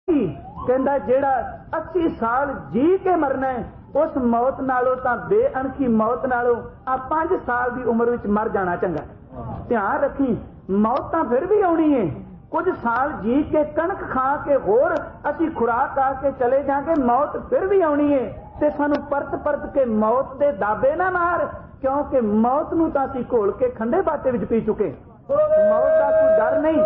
कहंदा जेड़ा 80 साल जी के मरना है उस मौत नालों तां बेअणखी मौत नालों आ 5 साल की उम्र विच मर जाना चंगा। ध्यान रखी मौत तां फिर भी आउणी है, कुछ साल जी के कणक खा के होर असी खुराक आके चले जाएंगे, मौत फिर भी आउणी है। ते सानू परत परत के मौत दे दाबे ना मार, क्योंकि मौत नूं तां असीं घोल के खंडे बाटे विच पी चुके। मौत का कोई डर नहीं,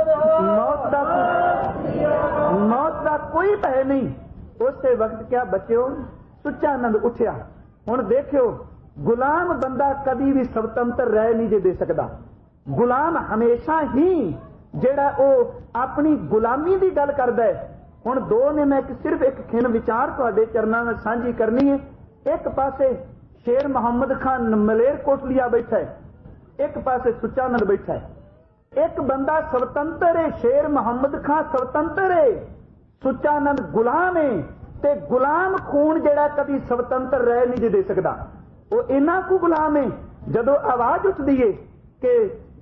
मौत का कोई भय नहीं। उस वक्त क्या बच्चों सुच्चा आनंद उठिया। हुण देखियो गुलाम बंदा कभी भी स्वतंत्र रह नहीं दे सकता। गुलाम हमेशा ही जेड़ा ओ अपनी गुलामी की गल करदा है। हुण दो ने मैं सिर्फ एक खिन विचार तुहाडे चरनां में सांझी करनी है। एक पासे शेर मुहम्मद खान मलेरकोटलिया बैठा है, एक पासे सुच्चा आनंद बैठा है। एक बंदा स्वतंत्र है, शेर मुहम्मद खान स्वतंत्र है, सुच्चा आनंद गुलाम है। ते गुलाम खून जेड़ा कभी स्वतंत्र रह नहीं दे सकता। वो इन्ना कु गुलाम है जदों आवाज उठदी है कि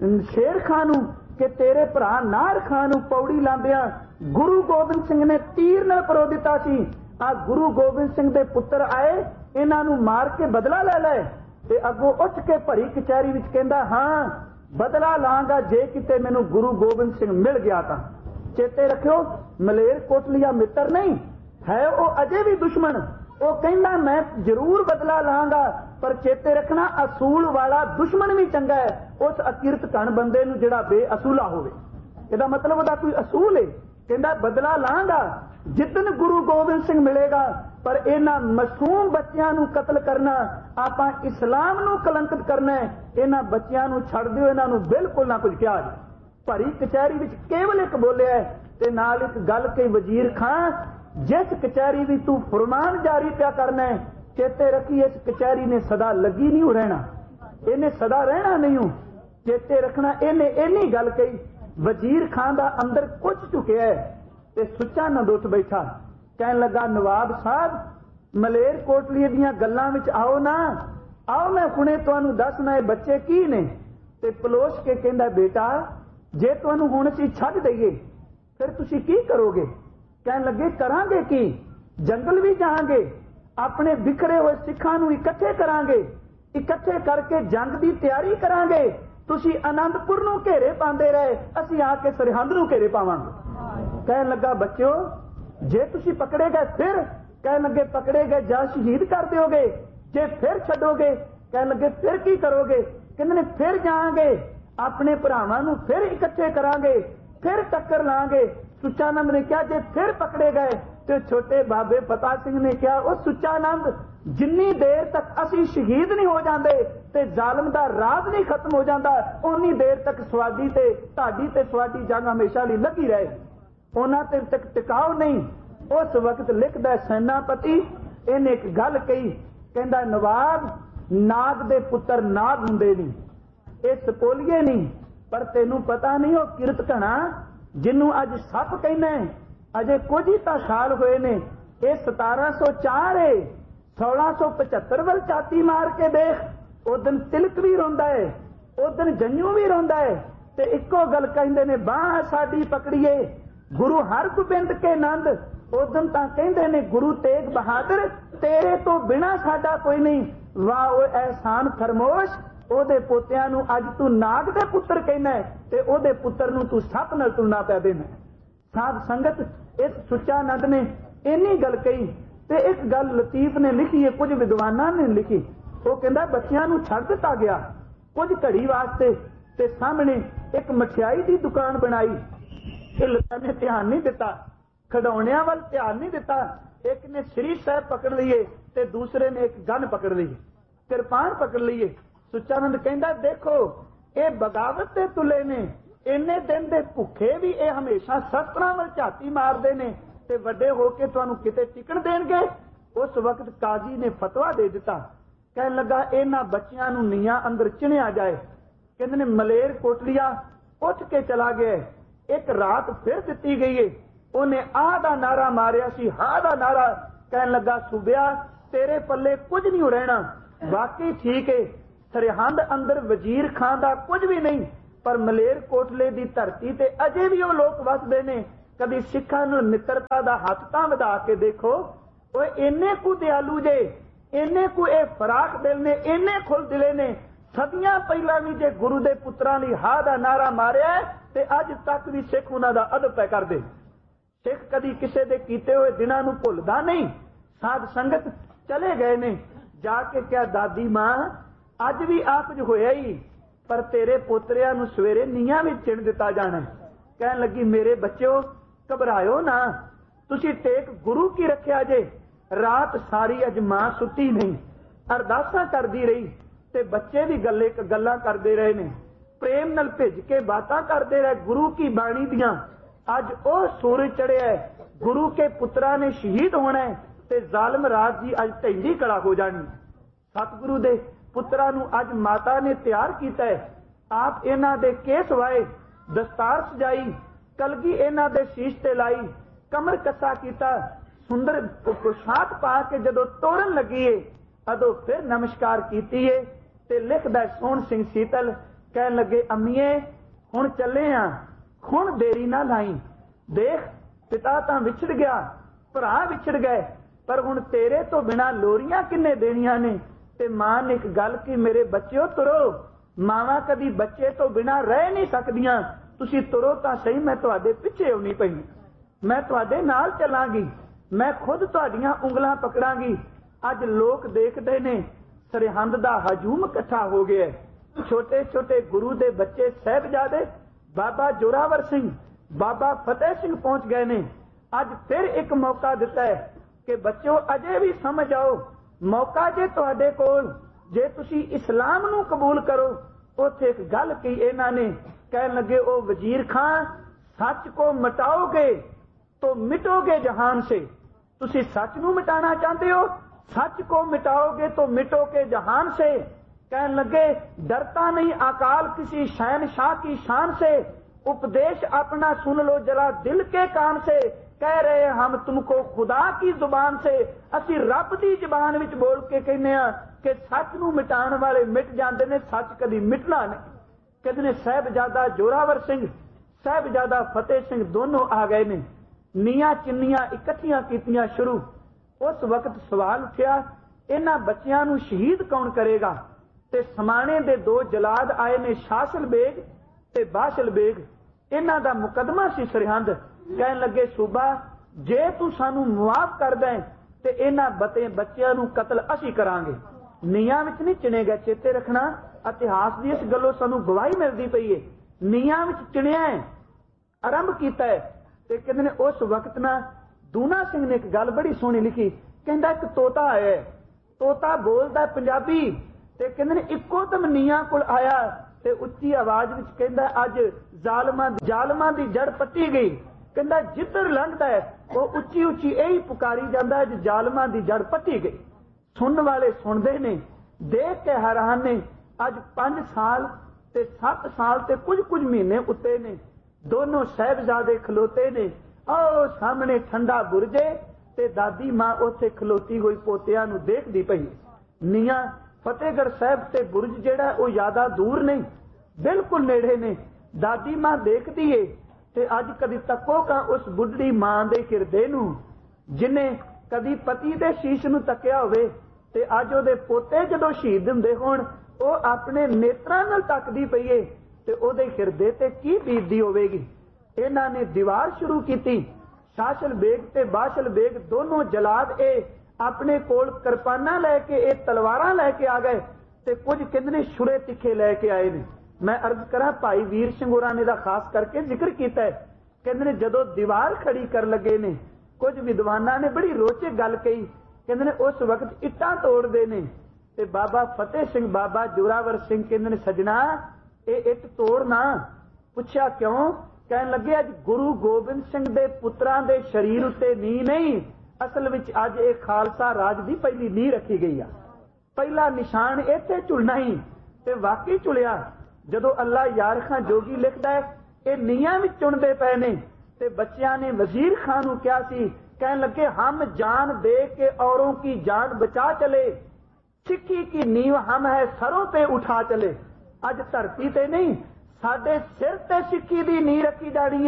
शेर खान कि तेरे भरा नार खान पौड़ी लांदिया गुरु गोबिंद सिंह ने तीर नाल परो दिता सी, आ गुरु गोबिंद सिंह दे पुत्र आए इन्हां नूं मार के बदला ले ले। ते अगों उठ के भरी कचहरी विच कहंदा हां बदला लांगा जे किते मैनूं गुरु गोबिंद सिंह मिल गया तां। चेते रखियो मलेरकोटलिया मित्र नहीं है, वो अजे भी दुश्मन। वो कहंदा मैं जरूर बदला लांगा, पर चेते रखना असूल वाला दुश्मन भी चंगा है उस अकिरत घन बंदे नूं जिहड़ा बेअसूला होवे। इहदा मतलब ओहदा कोई असूल है। कहंदा बदला लांगा जितन गुरु गोबिंद सिंह मिलेगा, पर इन्हां मासूम बच्चियां नूं कतल करना, आपां इस्लाम नूं कलंकित करना है। इन्हां बच्चियां नूं छड्ड दिओ, इन्हां नूं बिल्कुल ना कुछ कहा। भरी कचहरी विच केवल एक बोलिया है ते नाल एक गल कही, वजीर खां जिस कचहरी भी तू फरमान जारी पिया करना है, चेते रखी इस कचहरी ने सदा लगी नहीं रहना, इन्हें सदा रहना नहीं हूं। चेते रखना इन्हें इन्नी गल कही, वजीर खान दा अंदर कुछ चुकिया है ते सुच्चा आनंद उठ बैठा। कहन लगा नवाब साहब मलेरकोटली दीयां गल्लां विच आओ ना, आओ मैं हुणे तुहानूं दसना है बच्चे की ने। ते पलोस के कहंदा बेटा जे तुहानूं हुण असीं छड्ड दईए फिर तुसीं की करोगे? कहन लगे करांगे की, जंगल भी जाएंगे, अपने बिखरे हुए सिखां नूं इकट्ठे करांगे, इकट्ठे करके जंग की तैयारी करांगे। तुसीं आनंदपुर नूं घेरे पांदे रहे, असीं आके सरहंद नूं घेरे पावांगे। कहन लगा बच्चों जे तुसीं पकड़े गए फिर? कहन लगे पकड़े गए जा शहीद कर दोगे, जे फिर छड्डोगे? कहन लगे फिर की करोगे? कहंदे ने फिर जाएंगे, अपने भरावां नूं फिर इकट्ठे करांगे, फिर टक्कर लांगे। सुच्चा आनंद ने कहा जे फिर पकड़े गए तो छोटे बाबे फता सिंह ने कहा वो सुच्चा आनंद जिन्नी देर तक असी शहीद नहीं हो जाते ते जालम दा राज नहीं खत्म हो जाता, उन्नी देर तक स्वादी ते ताड़ी ते स्वादी जंग हमेशा लिए लगी रहे, उन्हां ते तक टिकाओ नहीं। उस वक्त लिखदा सेनापति इन्हें एक गल कही, कहंदा नवाब नाग दे पुत्र नाग हुंदे नहीं, ये सपोलीए नहीं, पर तेनू पता नहीं वो किरत घना जिन्नू अज सप कहना है अजे कुछ ही तो साल हुए ने। ये 1704 है, 1675 वाल छाती मार के देख, उस दिन तिलक भी रोंदा है, उस दिन जन्नू भी रोंदा है, ते इको गल कहंदे ने बाह साडी पकड़िए गुरु हरगोबिंद के नंद। उस दिन तां कहंदे ने गुरु तेग बहादुर तेरे तो बिना साडा कोई नहीं। वाह ओ एहसान फरमोश, ओदे पोतियां नूं अज तू नाग दे पुत्र कहना है ते ओदे पुत्र नूं तू सप नाल तुलना पै देना। साध संगत इस सुच्चा आनंद ने इन्नी गल कही ते एक गल लतीफ ने लिखी है, कुछ विद्वानां ने लिखी। वो कहंदा बच्चियां नूं छड्ड दिता गया कुछ घड़ी वास्ते ते सामने एक मठियाई की दुकान बनाई। हिलता ने ध्यान नहीं दिता, खिडौणियां वाल ध्यान नहीं दिता। एक ने श्री साहब पकड़ लिए ते दूसरे ने एक गन पकड़ ली, किरपान पकड़ लिए। सुच्चा आनंद कहंदा देखो ये बगावत दे तुले ने, इन्ने दिन दे भुखे भी ये हमेशा शस्त्रां वाल झाती मारदे ने ते वड्डे होके तुहानूं किते टिकण देणगे। उस वक्त काजी ने फतवा दे दिता, कहन लगा इन्हां बच्चियां नूं नीआं अंदर चिणिया जाए। कहंदे ने मलेरकोटलिया उठ के चला गया। एक रात फिर दिती गई है, उन्हें आह दा नारा मारिया सी, हा दा नारा। कहन लगा सूबिया तेरे पल्ले कुछ नहीं रहना। वाकई ठीक है, सरहंद अंदर वजीर खान दा कुछ भी नहीं, पर मलेरकोटले दी धरती ते अजे भी वो लोग वसदे ने कभी सिखां नाल मित्रता दा हथ तां वधा के देखो, ओए इन्ने कु दयालु जे, इन्ने कु ये फराख दिल ने, इन्ने खुल दिले ने। सदियां पहला भी जे गुरु दे पुत्रां लई हा दा नारा मारिया ते अज तक भी सिख उन्हां दा अदब पै करदे। सिख कदी किसे दे कीते हुए दिनां नूं भुलदा नहीं। साध संगत चले गए ने, जाके क्या दादी मां अज भी आ कुछ होया ही, पर तेरे पोतरियां नूं सवेरे नीहां विच चिण दिता जाना। कहन लगी मेरे बच्चों घबराओ ना, तुसी टेक गुरु की रखिया जे। रात सारी अज मां सुती नहीं, अरदासां करदी रही ते बच्चे भी गल्लां करदे रहे ने, प्रेम नाल भिज के बातां करदे रहे गुरु की बाणी दियां। अज ओ सूरज चढ़िया है, गुरु के पुत्रां ने शहीद होना है ते जालिम राज जी अज ढैंदी कड़ा हो जानी। सतगुरु दे पुत्रां नूं अज माता ने तैयार कीता है। आप इन्हां दे केस वाए, दस्तार सजाई, कलगी इन्हां दे शीश ते लाई, कमर कसा कीता, सुंदर पोशाक पा के जदों तोड़न लगी है अदों फिर नमस्कार कीती है ते लिखदा सोहण सिंह सीतल कहन लगे अम्मीए हुण चले आ, हुण देरी ना लाई। देख पिता तां विछड़ गया, भरा विछड़ गए, पर हुण तेरे तो बिना लोरियां किन्ने देनियां ने। ते मां ने एक गल की मेरे बच्चों तुरो, मावां कदी बच्चे तो बिना रह नहीं सकदियां। तुसी तुरो तां सही, मैं तुहाडे पिछे आउणी पई, मैं तुहाडे नाल चलांगी, मैं खुद तुहाडीआं उंगलां पकड़ांगी। अज लोग देखदे ने सरहंद दा हजूम इकट्ठा हो गया। छोटे छोटे गुरु दे बच्चे साहिबजादे बाबा जोरावर सिंह, बाबा फतेह सिंह पहुंच गए ने। अज फिर एक मौका दिता है कि बच्चों अजे भी समझ आओ, मौका जे तुहाडे कोल, जे तुसी इस्लाम नूं कबूल करो। उत्थे एक गल कही इन्हां ने, कहन लगे ओ वजीर खां सच को मिटाओगे तो मिटोगे जहान से। तुसी सच नूं मिटाना चाहते हो, सच को मिटाओगे तो मिटोगे जहान से। कहन लगे डरता नहीं अकाल किसी शहनशाह की शान से, उपदेश अपना सुन लो जरा दिल के कान से। कह रहे हम तुमको खुदा की जुबान से, असी रब दी जुबान विच बोल के कहने आ कि सच नूं मिटाण वाले मिट जांदे ने, सच कदी मिटना नहीं। कहते ने साहिबजादा जोरावर सिंह, साहिबजादा फतेह सिंह दोनों आ गए ने। नीआं चिन्नियां इकट्ठियां कीतियां शुरू। उस वक्त सवाल उठिया इन्हां बच्चियां नूं शहीद कौन करेगा। ते समाणे दे दो जलाद आए ने, शासल बेग ते बाशल बेग। इन्हां दा मुकदमा सी सरहंद। कहन लगे सूबा जे तू सानू मुआफ कर दे ते इन्हां बच्चियां नूं कतल असी करांगे। नीआं विच नहीं चिणे गए, चेते रखना इतिहास दी इस गल्लों सानू गवाही मिलदी पई है। नीआं विच चिणिया है, आरंभ कीता है। ते कहंदे ने उस वक्त ना दूना सिंह ने एक गल बड़ी सोहनी लिखी, कहंदा एक तोता आया, तोता बोलदा पंजाबी ते कहंदे ने इक्को दम नीआं कोल आया ते उच्ची आवाज विच कहंदा अज जालमां दी जड़ पट्टी गई। कहंदा जिधर लंघदा है वो उच्ची उच्ची यही पुकारी जांदा अज जालमां दी जड़ पट्टी गई। सुनने वाले सुनदे ने, देख के हैरान ने। अज 5 साल ते 7 साल ते कुछ महीने उत्ते ने। दोनों साहिबजादे खलोते ने। आओ सामने ठंडा बुरजे ते दादी मां उत्थे खलोती हुई पोतियां नूं देखदी पई। नीआं फतेहगढ़ साहिब ते बुरज जिहड़ा वो ज्यादा दूर नहीं, बिल्कुल नेड़े ने। दादी मां देखदी है ते अज कदी तको का उस बुढ़ड़ी मां दे हिरदे नूं जिन्हें कदी पति दे शीश नूं तकिया होवे ते अज ओहदे पोते जदों शहीद हुंदे होण वो अपने नेत्रां नाल तकदी पई है ते ओहदे हिरदे ते की बीतदी होवेगी। इन्हां ने दीवार शुरू की। शासल बेग ते बाशल बेग दोनों जलाद ए अपने कोल किरपाना लैके ए तलवारां लैके आ गए ते कुछ कहंदे ने छुरे तिखे लैके आए ने। मैं अर्ज करा भाई वीर सिंह होरां ने दा खास करके जिक्र कीता है। कहंदे ने जदों दीवार खड़ी कर लगे ने, कुछ विद्वानां ने बड़ी रोचक गल कही। कहंदे ने उस वक्त इट्टां तोड़दे ने ते बाबा फतेह सिंह बाबा जोरावर सिंह कहंदे ने सजना ए इट तोड़ ना। पुछया क्यों? कहन लगे अज गुरु गोबिंद सिंह दे पुत्रां दे शरीर उत्ते नींह नहीं, असल विच अज ए खालसा राज दी पहली नींह रखी गई आ। पहला निशान इत्थे झुलना ही ते वाकई झुलिया। जदों अल्लाह यार खां जोगी लिखदा है ये नीहां विच चुनदे पए ने ते बच्चियां ने वजीर खां नूं कहा सी, कहन लगे हम जान दे के औरों की जान बचा चले, सिक्खी की नींव हम है सरों पे उठा चले। अज धरती ते नहीं साडे सिर ते सिक्खी दी नींह रखी जानी है।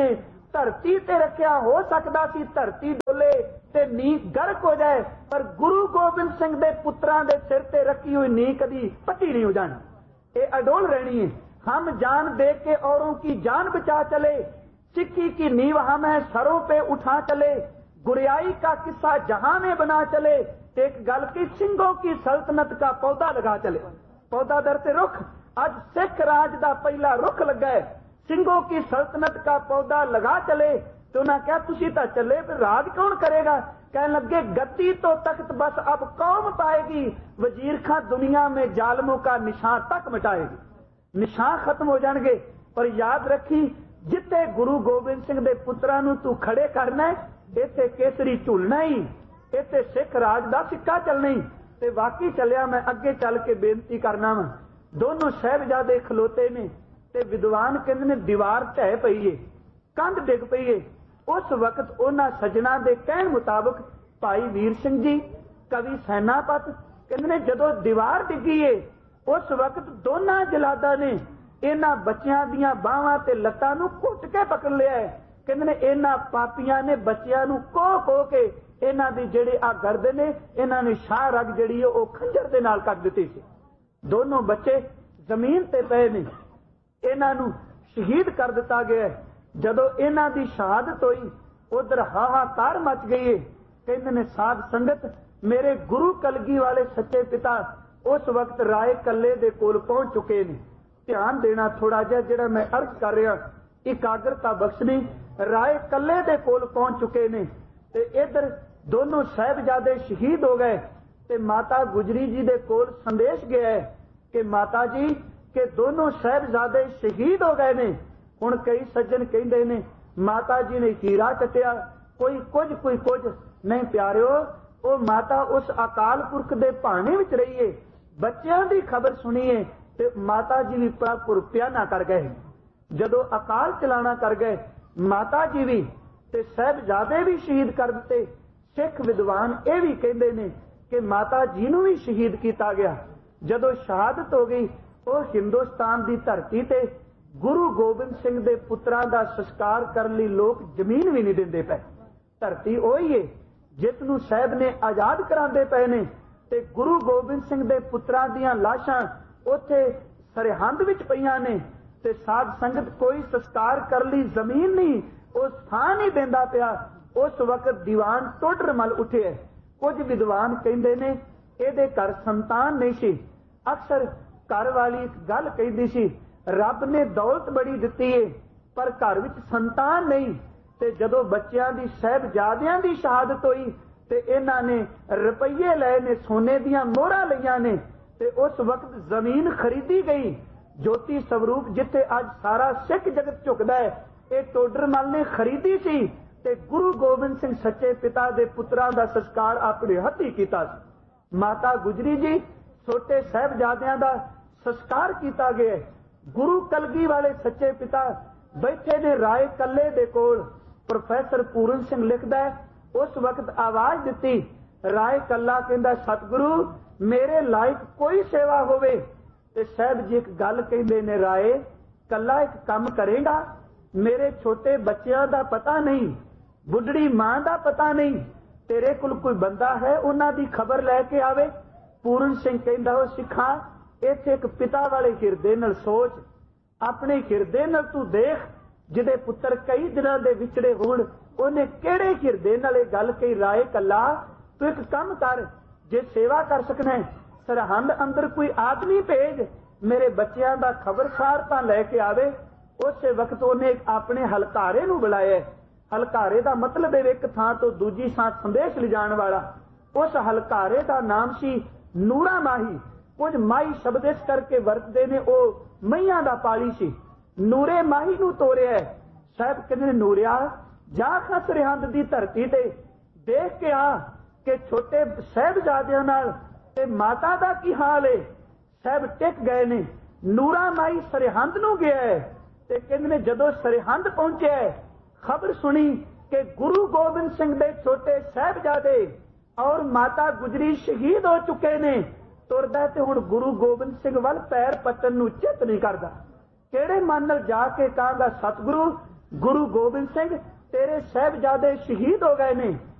ਧਰਤੀ ਤੇ ਰੱਖਿਆ। ਹੋ ਸਕਦਾ ਸੀ ਧਰਤੀ ਡੋਲੇ ਤੇ ਨੀਂਹ ਗਰਕ ਹੋ ਜਾਏ, ਪਰ ਗੁਰੂ ਗੋਬਿੰਦ ਸਿੰਘ ਦੇ ਪੁੱਤਰਾਂ ਦੇ ਸਿਰ ਤੇ ਰੱਖੀ ਹੋਈ ਨੀਂਹ ਕਦੀ ਪੱਟੀ ਨਹੀਂ ਹੋ जानी, ये अडोल रहनी है। हम जान दे के औरों की जान बचा चले, सिक्की की नींव हम है सरों पे उठा चले, गुरियाई का किस्सा जहां में बना चले, एक गल की सिंहों की सल्तनत का पौधा लगा चले। पौधा दर से रुख, आज सिख राज का पहला रुख लगा है, सिंहों की सल्तनत का पौधा लगा चले। तो उन्हें क्या तुसी तो चले, फिर राज कौन करेगा? कहने लगे गद्दी तो तख्त बस अब कौम पाएगी, वजीर खां दुनिया में जालमों का निशान तक मिटाएगी। निशान खत्म हो जाएंगे, पर याद रखी जिथे गुरु गोबिंद सिंह दे पुत्रां नूं तू खड़े करना है, इत्थे केसरी झूलना ही, इत्थे सिख राज दा सिक्का चलना ही। ते वाकई चलिया। मैं अगे चल के बेनती करना वा। दोनों साहिबजादे खलोते ने ते विद्वान कहंदे ने दीवार ढह पई है, कंध डिग पई है। उस वक्त उन्हां सज्जणा दे कहण मुताबक भाई वीर सिंह जी कवि सैनापत कहंदे ने जदों दीवार डिगी है, उस वक्त दोनों जलादा ने इन्हां बच्चियां दियां बाहां ते लत्तां नूं घुट के पकड़ लिया है। कहंदे ने इन्हां पापियां ने बच्चियां नूं कोह के इन्हां दी जिहड़ी आ गर्दन ने इन्हां ने शाह रग जिहड़ी है ओह खंजर दे नाल कट दित्ती सी। दोनों बच्चे जमीन ते पए ने, इन्हां नूं शहीद कर दिता गया है। जदों इन्हां दी शहादत होई, उधर हाहाकार मच गई है। कहंदे ने साध संगत मेरे गुरु कलगी वाले सच्चे पिता उस वक्त राय कल्ले दे कोल पहुंच चुके ने। ध्यान देना थोड़ा जिहा, जिहड़ा मैं अर्ज कर रहा एकाग्रता बख्शनी। राय कल्ले दे कोल पहुंच चुके ने ते इधर दोनों साहिबजादे शहीद हो गए ते माता गुजरी जी दे कोल संदेश गया है कि माता जी के दोनों साहिबजादे शहीद हो गए ने। हुण कई सज्जन कहंदे ने माता जी ने हीरा चटिया, कोई कुछ नहीं प्यारिओ, ਉਹ ਮਾਤਾ ਉਸ ਅਕਾਲ ਪੁਰਖ ਦੇ ਭਾਣੇ ਵਿੱਚ ਰਹੀਏ। ਬੱਚਿਆਂ ਦੀ ਖਬਰ ਸੁਣੀਏ ਤੇ ਮਾਤਾ ਜੀ ਵੀ ਪੁਰਪਿਆ ਨਾ ਕਰ ਗਏ। ਜਦੋਂ ਅਕਾਲ ਚਲਾਣਾ ਕਰ ਗਏ, ਮਾਤਾ ਜੀ ਵੀ ਤੇ ਸਾਹਿਬਜ਼ਾਦੇ ਵੀ ਸ਼ਹੀਦ ਕਰ ਦਿੱਤੇ। ਸਿੱਖ ਵਿਦਵਾਨ ਇਹ ਵੀ ਕਹਿੰਦੇ ਨੇ ਕਿ ਮਾਤਾ ਜੀ ਨੂੰ ਵੀ ਸ਼ਹੀਦ ਕੀਤਾ ਗਿਆ। ਜਦੋਂ ਸ਼ਹਾਦਤ ਹੋ ਗਈ, ਉਹ ਹਿੰਦੁਸਤਾਨ ਦੀ ਧਰਤੀ ਤੇ ਗੁਰੂ ਗੋਬਿੰਦ ਸਿੰਘ ਦੇ ਪੁੱਤਰਾਂ ਦਾ ਸੰਸਕਾਰ ਕਰਨ ਲਈ ਲੋਕ ਜ਼ਮੀਨ ਵੀ ਨਹੀਂ ਦਿੰਦੇ ਪਏ। ਧਰਤੀ ਉਹੀ ਹੈ जिस नूं साहब ने आजाद करांदे पए ने ते गुरु गोबिंद सिंह दे पुत्रां दीयां लाशां उत्थे सरहंद विच पईयां ने ते साध संगत कोई संस्कार करन लई जमीन नहीं, उस थां नहीं देंदा पिया। उस वक्त दीवान टोडरमल उठे। कुछ विद्वान कहंदे ने इहदे घर संतान नहीं सी। अक्सर घर वाली एक गल कहदी सी, रब ने दौलत बड़ी दित्ती है पर घर विच संतान नहीं। ते जदों बच्चियां दी साहिबजादियां दी शहादत होई ते इन्हां ने रुपये लए ने, सोने दियां मोहरां लईयां ने ते उस वक्त जमीन खरीदी गई। ज्योति स्वरूप जिथे अज सारा सिख जगत झुकदा है, ये टोडरमल ने खरीदी सी ते गुरु गोबिंद सिंह सच्चे पिता दे पुत्रां दा संस्कार अपने हत्थी कीता सी। माता गुजरी जी छोटे साहिबजादियां दा संस्कार कीता गया। गुरु कलगी वाले सच्चे पिता बैठे ने राय कल्ले दे कोल। प्रोफैसर पूरन सिंह लिखदा है, उस वक्त आवाज दिती। राय कल्ला कहंदा सतगुरु मेरे लायक कोई सेवा होवे ते साहब जी एक गल कहंदे ने, राय कल्ला एक काम करेगा, मेरे छोटे बच्चों का पता नहीं, बुढ़ड़ी मां का पता नहीं, तेरे कोल कोई बंदा है उन्हां दी खबर लैके आवे। पूरन सिंह कहंदा हो सिखा इत्थे एक पिता वाले हिरदे नाल सोच, अपने हिरदे नाल तू देख जिहदे पुत्तर कई दिनां दे विछड़े होण, ਉਹਨੇ ਕਿਹੜੇ ਹਿਰਦੇ ਨਾਲ ਇਹ ਗੱਲ ਕਹੀ। ਰਾਏ ਕੱਲਾ ਤੂੰ ਇੱਕ ਕੰਮ ਕਰ, ਜੇ ਸੇਵਾ ਕਰ ਸਕਣਾ ਸਰਹੰਦ ਅੰਦਰ ਕੋਈ ਆਦਮੀ ਭੇਜ, ਮੇਰੇ ਬੱਚਿਆਂ ਦਾ ਖਬਰਸਾਰ ਤਾਂ ਲੈ ਕੇ ਆਵੇ। ਉਸੇ ਵਕਤ ਉਹਨੇ ਆਪਣੇ ਹਲਕਾਰੇ ਨੂੰ ਬੁਲਾਇਆ। ਹਲਕਾਰੇ ਦਾ ਮਤਲਬ ਹੈ ਇੱਕ ਥਾਂ ਤੋਂ ਦੂਜੀ ਥਾਂ ਸੰਦੇਸ਼ ਲਿਜਾਣ ਵਾਲਾ। ਉਸ ਹਲਕਾਰੇ ਦਾ ਨਾਮ ਸੀ ਨੂਰਾ ਮਾਹੀ। ਕੁਝ ਮਾਈ ਸ਼ਬਦ ਇਸ ਕਰਕੇ ਵਰਤਦੇ ਨੇ, ਉਹ ਮਈਆਂ ਦਾ ਪਾਲੀ ਸੀ। ਨੂਰੇ ਮਾਹੀ ਨੂੰ ਤੋਰਿਆ। ਸਾਹਿਬ ਕਹਿੰਦੇ ਨੇ ਨੂਰਿਆ ਜਾ ਖਾਂ ਸਰਹੰਦ ਦੀ ਧਰਤੀ ਤੇ ਦੇਖ ਕੇ ਆ ਕਿ ਛੋਟੇ ਸਾਹਿਬਜ਼ਾਦਿਆਂ ਨਾਲ ਤੇ ਮਾਤਾ ਦਾ ਕੀ ਹਾਲ ਹੈ। ਸਾਹਿਬ ਟਿਕ ਗਏ ਨੇ। ਨੂਰਾ ਮਾਈ ਸਰਹੰਦ ਨੂੰ ਗਿਆ ਤੇ ਕਹਿੰਦੇ ਨੇ ਜਦੋਂ ਸਰਹੰਦ ਪਹੁੰਚਿਆ ਖਬਰ ਸੁਣੀ ਕਿ ਗੁਰੂ ਗੋਬਿੰਦ ਸਿੰਘ ਦੇ ਛੋਟੇ ਸਾਹਿਬਜ਼ਾਦੇ ਔਰ ਮਾਤਾ ਗੁਜਰੀ ਸ਼ਹੀਦ ਹੋ ਚੁੱਕੇ ਨੇ। ਤੁਰਦਾ ਤੇ ਹੁਣ ਗੁਰੂ ਗੋਬਿੰਦ ਸਿੰਘ ਵੱਲ ਪੈਰ ਪੱਟਣ ਨੂੰ ਚਿੱਤ ਨਹੀਂ ਕਰਦਾ। ਕਿਹੜੇ ਮਨ ਨਾਲ ਜਾ ਕੇ ਕਹਾਂਗਾ ਸਤਿਗੁਰੂ ਗੁਰੂ ਗੋਬਿੰਦ ਸਿੰਘ ਤੇਰੇ ਸਾਹਿਬਜ਼ਾਦੇ ਸ਼ਹੀਦ ਹੋ ਗਏ ਨੇ,